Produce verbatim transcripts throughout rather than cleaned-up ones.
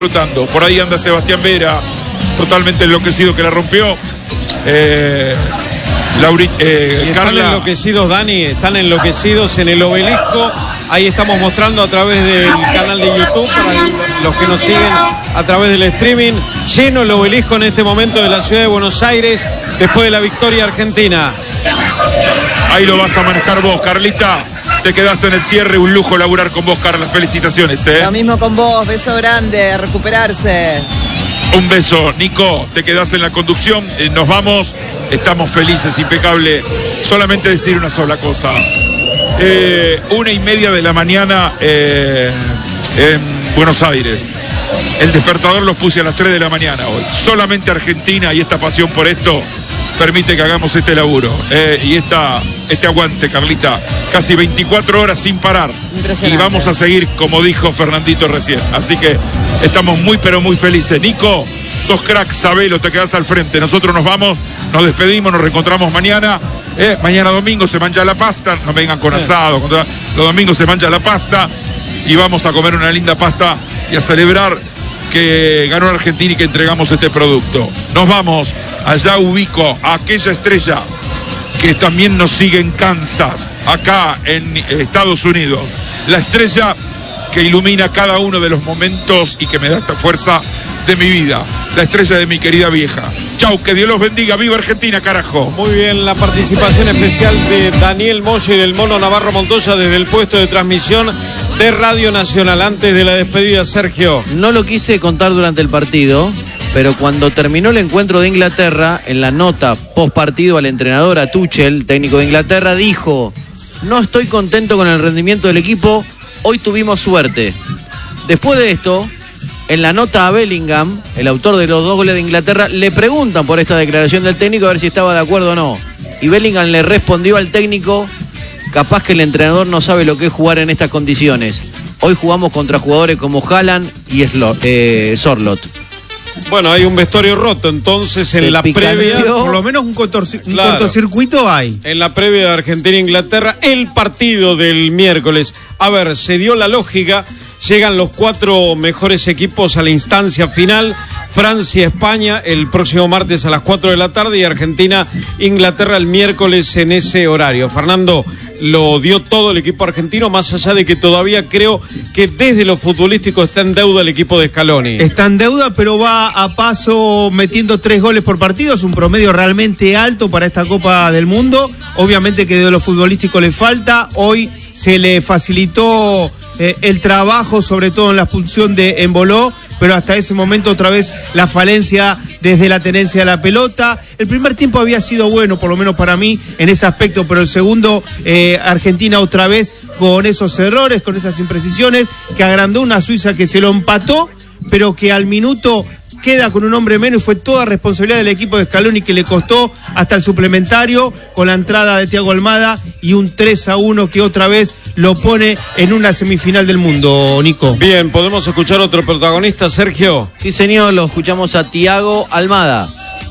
disfrutando. Por ahí anda Sebastián Vera, totalmente enloquecido, que la rompió. Eh, Lauri, eh, están Carla. enloquecidos, Dani, están enloquecidos en el Obelisco. Ahí estamos mostrando a través del canal de YouTube, para los que nos siguen a través del streaming, lleno el Obelisco en este momento de la ciudad de Buenos Aires, después de la victoria argentina. Ahí lo vas a manejar vos, Carlita. Te quedás en el cierre, un lujo laburar con vos, Carla. Felicitaciones, ¿eh? Lo mismo con vos, beso grande, recuperarse. Un beso, Nico, te quedás en la conducción, eh, nos vamos, estamos felices, impecable. Solamente decir una sola cosa. Eh, una y media de la mañana eh, en Buenos Aires. El despertador los puse a las tres de la mañana hoy. Solamente Argentina y esta pasión por esto permite que hagamos este laburo eh, y esta, este aguante, Carlita. Casi veinticuatro horas sin parar. Y vamos a seguir, como dijo Fernandito recién. Así que estamos muy, pero muy felices. Nico, sos crack, sabelo, te quedás al frente. Nosotros nos vamos, nos despedimos, nos reencontramos mañana. Eh, mañana domingo se mancha la pasta. No vengan con asado. Los domingos se mancha la pasta. Y vamos a comer una linda pasta y a celebrar que ganó Argentina y que entregamos este producto. Nos vamos. Allá ubico a aquella estrella que también nos sigue en Kansas, acá en Estados Unidos. La estrella que ilumina cada uno de los momentos y que me da esta fuerza de mi vida. La estrella de mi querida vieja. Chau, que Dios los bendiga. ¡Viva Argentina, carajo! Muy bien, la participación especial de Daniel Moyo y del Mono Navarro Montoya desde el puesto de transmisión de Radio Nacional. Antes de la despedida, Sergio. No lo quise contar durante el partido, pero cuando terminó el encuentro de Inglaterra, en la nota post partido al entrenador, a Tuchel, técnico de Inglaterra, dijo: no estoy contento con el rendimiento del equipo, hoy tuvimos suerte. Después de esto, en la nota a Bellingham, el autor de los dos goles de Inglaterra, le preguntan por esta declaración del técnico a ver si estaba de acuerdo o no. Y Bellingham le respondió al técnico: capaz que el entrenador no sabe lo que es jugar en estas condiciones. Hoy jugamos contra jugadores como Haaland y eh, Sorloth. Bueno, hay un vestuario roto, entonces en Se la previa... Por lo menos un, cortorci- un Claro. cortocircuito hay. En la previa de Argentina-Inglaterra, el partido del miércoles. A ver, se dio la lógica, llegan los cuatro mejores equipos a la instancia final. Francia-España el próximo martes a las cuatro de la tarde y Argentina-Inglaterra el miércoles en ese horario. Fernando, lo dio todo el equipo argentino, más allá de que todavía creo que desde lo futbolístico está en deuda el equipo de Scaloni. Está en deuda, pero va a paso metiendo tres goles por partido. Es un promedio realmente alto para esta Copa del Mundo. Obviamente que de lo futbolístico le falta. Hoy se le facilitó eh, el trabajo, sobre todo en la expulsión de Embolo, pero hasta ese momento otra vez la falencia desde la tenencia de la pelota. El primer tiempo había sido bueno, por lo menos para mí, en ese aspecto, pero el segundo, eh, Argentina otra vez con esos errores, con esas imprecisiones, que agrandó una Suiza que se lo empató, pero que al minuto queda con un hombre menos y fue toda responsabilidad del equipo de Scaloni, que le costó hasta el suplementario con la entrada de Thiago Almada y un tres a uno que otra vez lo pone en una semifinal del mundo, Nico. Bien, ¿podemos escuchar otro protagonista, Sergio? Sí, señor, lo escuchamos a Thiago Almada.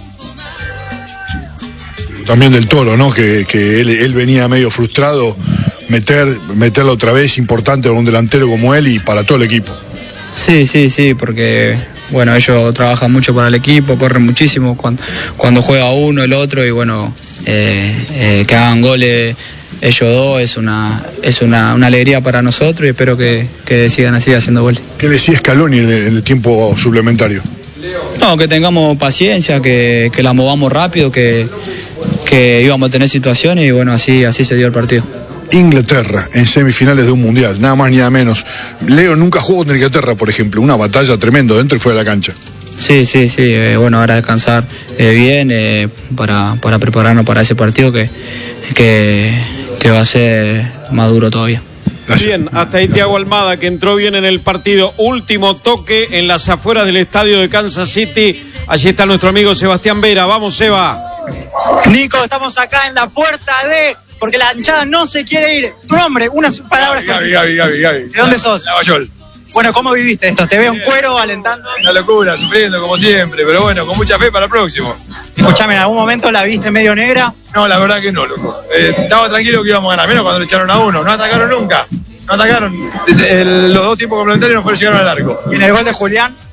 También del Toro, ¿no? Que, que él, él venía medio frustrado, meter, meterlo otra vez, importante para un delantero como él y para todo el equipo. Sí, sí, sí, porque bueno, ellos trabajan mucho para el equipo, corren muchísimo cuando, cuando juega uno, el otro, y bueno, eh, eh, que hagan goles ellos dos es una es una, una alegría para nosotros y espero que, que sigan así haciendo goles. ¿Qué decía Scaloni en el, en el tiempo suplementario? No, que tengamos paciencia, que, que la movamos rápido, que, que íbamos a tener situaciones y bueno, así, así se dio el partido. Inglaterra en semifinales de un mundial, nada más ni nada menos. Leo nunca jugó contra Inglaterra, por ejemplo, una batalla tremenda dentro y fuera de la cancha. Sí, sí, sí, eh, bueno, ahora descansar eh, bien eh, para, para prepararnos para ese partido que, que, que va a ser más duro todavía. Gracias. Bien, hasta ahí Thiago Almada, que entró bien en el partido. Último toque en las afueras del estadio de Kansas City. Allí está nuestro amigo Sebastián Vera. Vamos, Seba. Nico, estamos acá en la puerta de... porque la hinchada no se quiere ir. Tu nombre, unas palabras. Gaby, Gaby, Gaby, Gaby. ¿De dónde sos? Lavallol. Bueno, ¿cómo viviste esto? Te veo en cuero, alentando. Una locura, sufriendo como siempre, pero bueno, con mucha fe para el próximo. Escuchame, ¿en algún momento la viste medio negra? No, la verdad que no, loco. Eh, estaba tranquilo que íbamos a ganar, menos cuando le echaron a uno. No atacaron nunca. No atacaron. Desde el- los dos tiempos complementarios no fueron llegaron al arco. ¿Y en el gol de Julián?